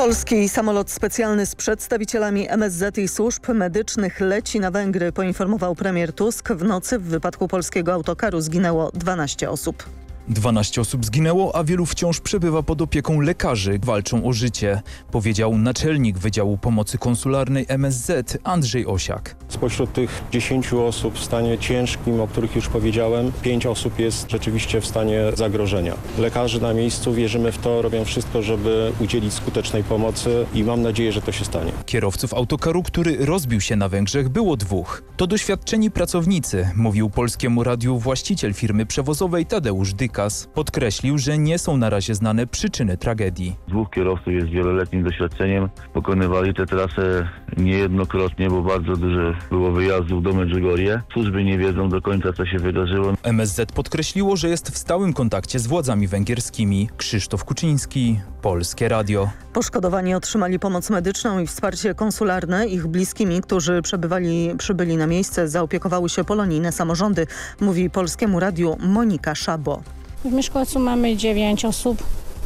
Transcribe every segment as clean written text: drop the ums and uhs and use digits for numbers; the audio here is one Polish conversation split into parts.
Polski samolot specjalny z przedstawicielami MSZ i służb medycznych leci na Węgry, poinformował premier Tusk. W nocy w wypadku polskiego autokaru zginęło 12 osób. 12 osób zginęło, a wielu wciąż przebywa pod opieką lekarzy. Walczą o życie, powiedział naczelnik Wydziału Pomocy Konsularnej MSZ Andrzej Osiak. Spośród tych 10 osób w stanie ciężkim, o których już powiedziałem, 5 osób jest rzeczywiście w stanie zagrożenia. Lekarze na miejscu, wierzymy w to, robią wszystko, żeby udzielić skutecznej pomocy i mam nadzieję, że to się stanie. Kierowców autokaru, który rozbił się na Węgrzech, było 2. To doświadczeni pracownicy, mówił Polskiemu Radiu właściciel firmy przewozowej Tadeusz Dykas. Podkreślił, że nie są na razie znane przyczyny tragedii. 2 kierowców jest wieloletnim doświadczeniem. Pokonywali tę trasę niejednokrotnie, bo bardzo dużo było wyjazdów do Medjugorje. Służby nie wiedzą do końca, co się wydarzyło. MSZ podkreśliło, że jest w stałym kontakcie z władzami węgierskimi. Krzysztof Kuczyński, Polskie Radio. Poszkodowani otrzymali pomoc medyczną i wsparcie konsularne. Ich bliskimi, którzy przybyli na miejsce, zaopiekowały się polonijne samorządy, mówi Polskiemu Radiu Monika Szabo. W Myszkowcu mamy 9 osób,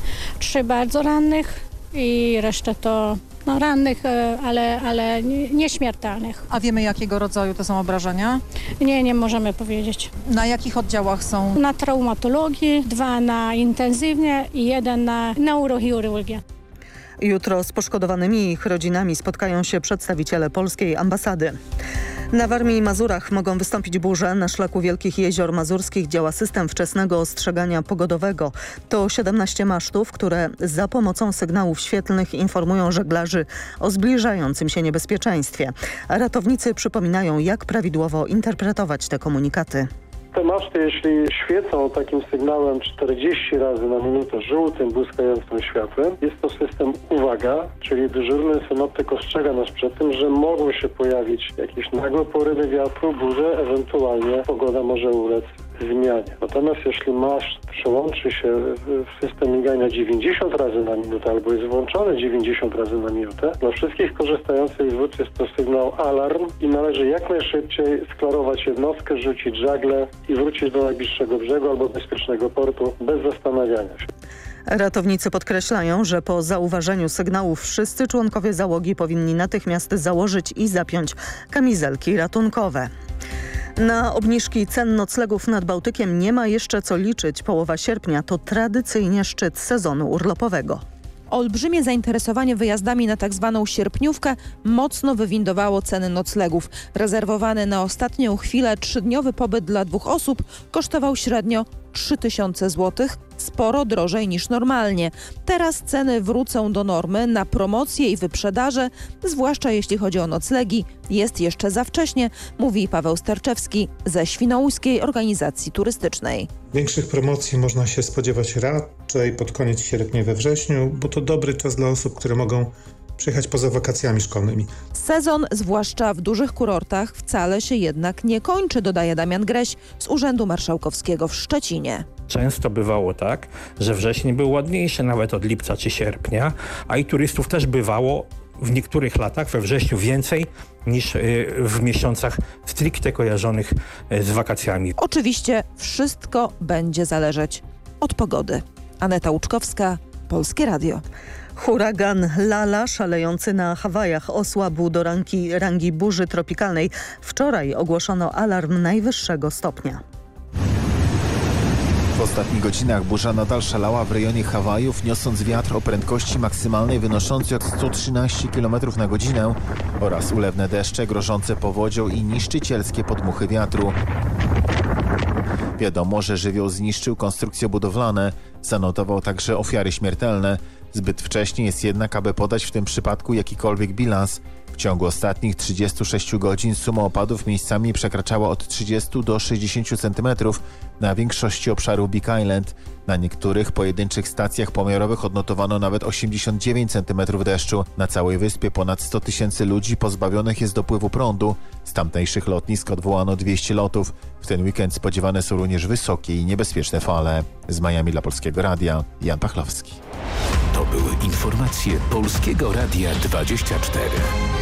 3 bardzo rannych i resztę to rannych, ale nieśmiertelnych. A wiemy, jakiego rodzaju to są obrażenia? Nie możemy powiedzieć. Na jakich oddziałach są? Na traumatologii, 2 na intensywnie i 1 na neurochirurgię. Jutro z poszkodowanymi i ich rodzinami spotkają się przedstawiciele polskiej ambasady. Na Warmii i Mazurach mogą wystąpić burze. Na szlaku Wielkich Jezior Mazurskich działa system wczesnego ostrzegania pogodowego. To 17 masztów, które za pomocą sygnałów świetlnych informują żeglarzy o zbliżającym się niebezpieczeństwie. Ratownicy przypominają, jak prawidłowo interpretować te komunikaty. Te maszty, jeśli świecą takim sygnałem 40 razy na minutę żółtym, błyskającym światłem, jest to system uwaga, czyli dyżurny synoptyk ostrzega nas przed tym, że mogą się pojawić jakieś nagłe porywy wiatru, burze, ewentualnie pogoda może ulec zmianie. Natomiast jeśli maszt przełączy się w system migania 90 razy na minutę albo jest włączony 90 razy na minutę, dla wszystkich korzystających z wód jest to sygnał alarm i należy jak najszybciej sklarować jednostkę, rzucić żagle i wrócić do najbliższego brzegu albo bezpiecznego portu bez zastanawiania się. Ratownicy podkreślają, że po zauważeniu sygnałów wszyscy członkowie załogi powinni natychmiast założyć i zapiąć kamizelki ratunkowe. Na obniżki cen noclegów nad Bałtykiem nie ma jeszcze co liczyć. Połowa sierpnia to tradycyjnie szczyt sezonu urlopowego. Olbrzymie zainteresowanie wyjazdami na tzw. sierpniówkę mocno wywindowało ceny noclegów. Rezerwowany na ostatnią chwilę 3-dniowy pobyt dla 2 osób kosztował średnio 3000 zł, sporo drożej niż normalnie. Teraz ceny wrócą do normy. Na promocje i wyprzedaże, zwłaszcza jeśli chodzi o noclegi, jest jeszcze za wcześnie, mówi Paweł Sterczewski ze Świnoujskiej Organizacji Turystycznej. Większych promocji można się spodziewać raczej pod koniec sierpnia, we wrześniu, bo to dobry czas dla osób, które mogą przyjechać poza wakacjami szkolnymi. Sezon, zwłaszcza w dużych kurortach, wcale się jednak nie kończy, dodaje Damian Greś z Urzędu Marszałkowskiego w Szczecinie. Często bywało tak, że wrzesień był ładniejszy nawet od lipca czy sierpnia, a i turystów też bywało w niektórych latach we wrześniu więcej niż w miesiącach stricte kojarzonych z wakacjami. Oczywiście wszystko będzie zależeć od pogody. Aneta Łuczkowska, Polskie Radio. Huragan Lala, szalejący na Hawajach, osłabł do rangi burzy tropikalnej. Wczoraj ogłoszono alarm najwyższego stopnia. W ostatnich godzinach burza nadal szalała w rejonie Hawajów, niosąc wiatr o prędkości maksymalnej wynoszącej od 113 km na godzinę oraz ulewne deszcze grożące powodzią i niszczycielskie podmuchy wiatru. Wiadomo, że żywioł zniszczył konstrukcje budowlane, zanotował także ofiary śmiertelne. Zbyt wcześnie jest jednak, aby podać w tym przypadku jakikolwiek bilans. W ciągu ostatnich 36 godzin suma opadów miejscami przekraczała od 30 do 60 cm na większości obszaru Big Island. Na niektórych pojedynczych stacjach pomiarowych odnotowano nawet 89 cm deszczu. Na całej wyspie ponad 100 000 ludzi pozbawionych jest dopływu prądu. Z tamtejszych lotnisk odwołano 200 lotów. W ten weekend spodziewane są również wysokie i niebezpieczne fale. Z Miami dla Polskiego Radia, Jan Pachlowski. To były informacje Polskiego Radia 24.